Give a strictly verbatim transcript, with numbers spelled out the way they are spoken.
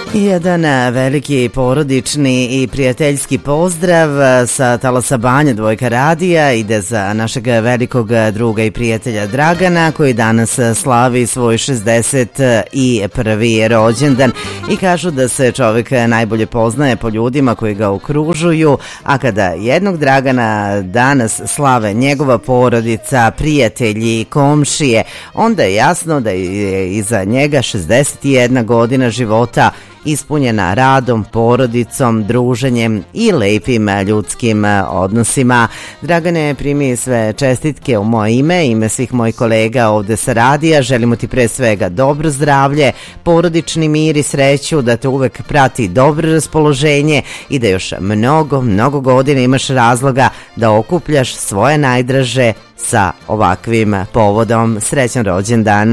Jedan veliki porodični i prijateljski pozdrav sa Talasa Banja, dvojka radija, ide za našeg velikog druga i prijatelja Dragana, koji danas slavi svoj šezdeset prvi rođendan i kažu da se čovjek najbolje poznaje po ljudima koji ga okružuju, a kada jednog Dragana danas slave njegova porodica, prijatelji, komšije, onda je jasno da je iza njega šezdeset jedna godina života ispunjena radom, porodicom, druženjem i lepim ljudskim odnosima. Dragane, primi sve čestitke u moje ime, ime svih mojih kolega ovde sa radija. Želimo ti pre svega dobro zdravlje, porodični mir i sreću, da te uvek prati dobro raspoloženje i da još mnogo, mnogo godina imaš razloga da okupljaš svoje najdraže sa ovakvim povodom. Srećan rođendan!